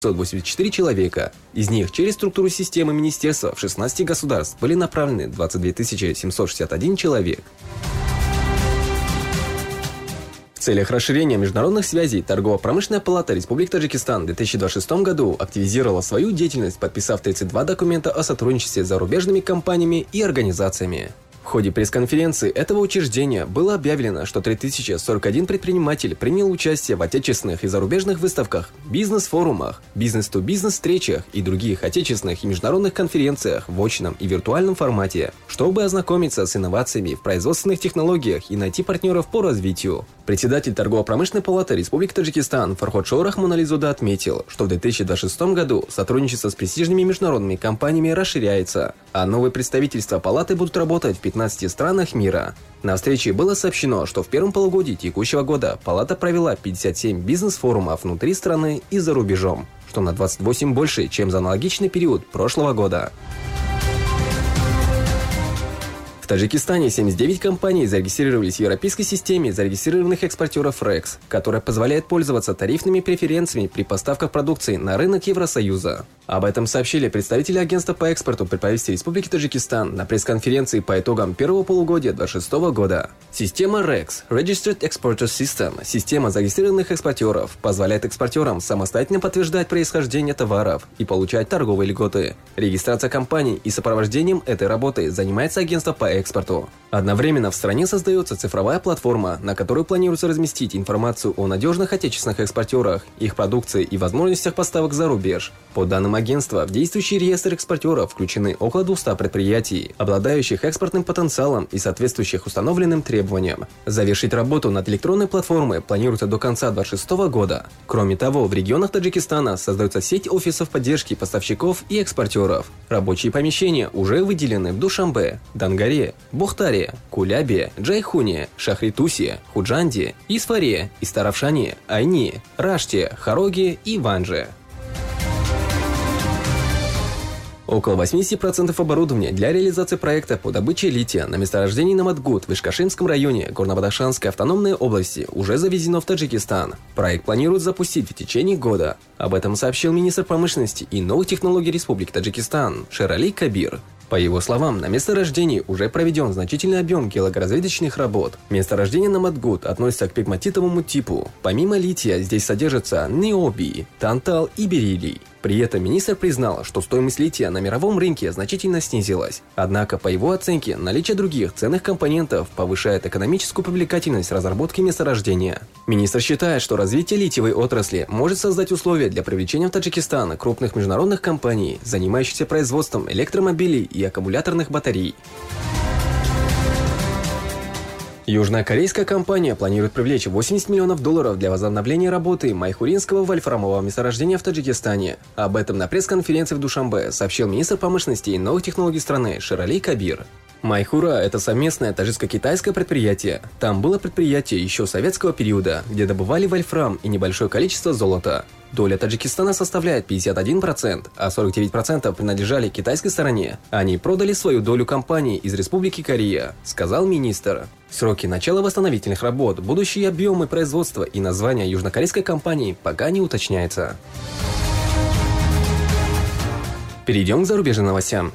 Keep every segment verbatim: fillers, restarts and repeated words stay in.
пятьсот восемьдесят четыре человека. Из них через структуру системы министерства в шестнадцати государств были направлены двадцать две тысячи семьсот шестьдесят один человек. В целях расширения международных связей Торгово-промышленная палата Республики Таджикистан в две тысячи двадцать шестом году активизировала свою деятельность, подписав тридцать два документа о сотрудничестве с зарубежными компаниями и организациями. В ходе пресс-конференции этого учреждения было объявлено, что три тысячи сорок один предприниматель принял участие в отечественных и зарубежных выставках, бизнес-форумах, бизнес-ту-бизнес встречах и других отечественных и международных конференциях в очном и виртуальном формате, чтобы ознакомиться с инновациями в производственных технологиях и найти партнеров по развитию. Председатель Торгово-промышленной палаты Республики Таджикистан Фарходшо Рахманализода отметил, что в две тысячи двадцать шестом году сотрудничество с престижными международными компаниями расширяется, а новые представительства палаты будут работать в пятнадцати странах мира. На встрече было сообщено, что в первом полугодии текущего года палата провела пятьдесят семь бизнес-форумов внутри страны и за рубежом, что на двадцать восемь больше, чем за аналогичный период прошлого года. В Таджикистане семьдесят девять компаний зарегистрировались в европейской системе зарегистрированных экспортеров РЭКС, которая позволяет пользоваться тарифными преференциями при поставках продукции на рынок Евросоюза. Об этом сообщили представители агентства по экспорту при правительстве Республики Таджикистан на пресс-конференции по итогам первого полугодия две тысячи двадцать шестого года. Система РЭКС Registered Exporter System, система зарегистрированных экспортеров, позволяет экспортерам самостоятельно подтверждать происхождение товаров и получать торговые льготы. Регистрация компаний и сопровождением этой работы занимается агентство по экспорту. Одновременно в стране создается цифровая платформа, на которой планируется разместить информацию о надежных отечественных экспортерах, их продукции и возможностях поставок за рубеж. По данным агентства, в действующий реестр экспортеров включены около двухсот предприятий, обладающих экспортным потенциалом и соответствующих установленным требованиям. Завершить работу над электронной платформой планируется до конца две тысячи двадцать шестого года. Кроме того, в регионах Таджикистана создается сеть офисов поддержки поставщиков и экспортеров. Рабочие помещения уже выделены в Душанбе, Дангаре, Бухтаре, Кулябе, Джайхуне, Шахритусе, Худжанде, Исфаре, Истаравшане, Айни, Раште, Хароге и Ванже. Около восьмидесяти процентов оборудования для реализации проекта по добыче лития на месторождении Намадгут в Ишкашимском районе Горно-Бадахшанской автономной области уже завезено в Таджикистан. Проект планируют запустить в течение года. Об этом сообщил министр промышленности и новых технологий Республики Таджикистан Шерали Кабир. По его словам, на месторождении уже проведен значительный объем геологоразведочных работ. Месторождение Намадгут относится к пегматитовому типу. Помимо лития здесь содержатся необий, тантал и бериллий. При этом министр признал, что стоимость лития на мировом рынке значительно снизилась. Однако, по его оценке, наличие других ценных компонентов повышает экономическую привлекательность разработки месторождения. Министр считает, что развитие литиевой отрасли может создать условия для привлечения в Таджикистан крупных международных компаний, занимающихся производством электромобилей и аккумуляторных батарей. Южнокорейская компания планирует привлечь восемьдесят миллионов долларов для возобновления работы майхуринского вольфрамового месторождения в Таджикистане. Об этом на пресс-конференции в Душанбе сообщил министр промышленности и новых технологий страны Шерали Кабир. Майхура – это совместное таджикско-китайское предприятие. Там было предприятие еще советского периода, где добывали вольфрам и небольшое количество золота. Доля Таджикистана составляет пятьдесят один процент, а сорок девять процентов принадлежали китайской стороне. Они продали свою долю компании из Республики Корея, сказал министр. Сроки начала восстановительных работ, будущие объемы производства и название южнокорейской компании пока не уточняется. Перейдем к зарубежным новостям.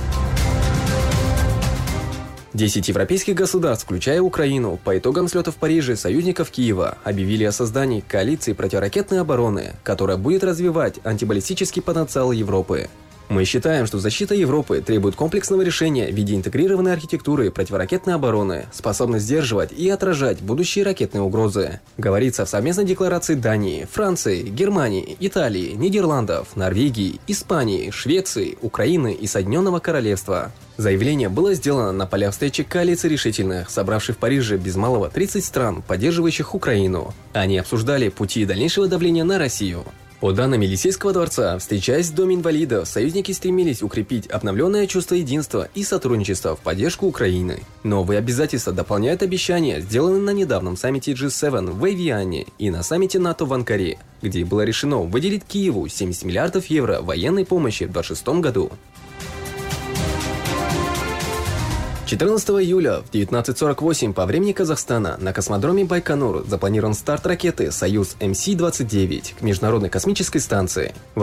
Десять европейских государств, включая Украину, по итогам слета в Париже союзников Киева объявили о создании коалиции противоракетной обороны, которая будет развивать антибаллистический потенциал Европы. Мы считаем, что защита Европы требует комплексного решения в виде интегрированной архитектуры противоракетной обороны, способной сдерживать и отражать будущие ракетные угрозы. Говорится в совместной декларации Дании, Франции, Германии, Италии, Нидерландов, Норвегии, Испании, Швеции, Украины и Соединенного Королевства. Заявление было сделано на полях встречи коалиции решительных, собравшей в Париже без малого тридцать стран, поддерживающих Украину. Они обсуждали пути дальнейшего давления на Россию. По данным Елисейского дворца, встречаясь в Доме инвалидов, союзники стремились укрепить обновленное чувство единства и сотрудничества в поддержку Украины. Новые обязательства дополняют обещания, сделанные на недавнем саммите джи семь в Эвиане и на саммите НАТО в Анкаре, где было решено выделить Киеву семьдесят миллиардов евро военной помощи в две тысячи двадцать шестом году. четырнадцатого июля в девятнадцать сорок восемь по времени Казахстана на космодроме Байконур запланирован старт ракеты «Союз Эм Си двадцать девять» к Международной космической станции.